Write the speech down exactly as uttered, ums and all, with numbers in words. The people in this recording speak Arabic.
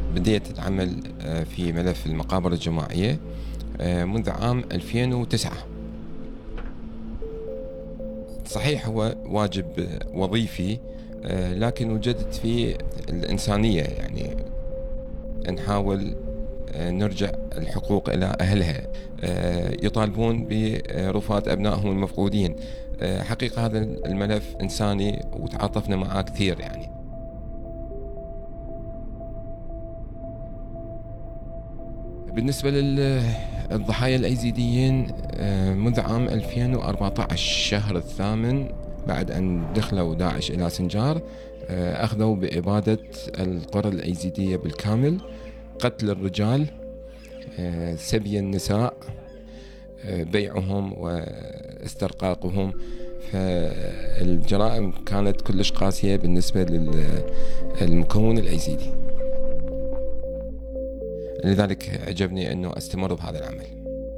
بديت العمل في ملف المقابر الجماعية منذ عام ألفين وتسعة. صحيح هو واجب وظيفي، لكن وجدت فيه الإنسانية، يعني نحاول نرجع الحقوق إلى أهلها، يطالبون برفات أبنائهم المفقودين. حقيقة هذا الملف إنساني وتعاطفنا معه كثير. يعني بالنسبة للضحايا الأيزيديين، منذ عام ألفين وأربعة عشر الشهر الثامن بعد أن دخلوا داعش إلى سنجار، أخذوا بإبادة القرى الأيزيدية بالكامل، قتل الرجال، سبي النساء، بيعهم واسترقاقهم. فالجرائم كانت كلش قاسية بالنسبة للمكون الأيزيدي، لذلك عجبني أنه أستمر بهذا العمل.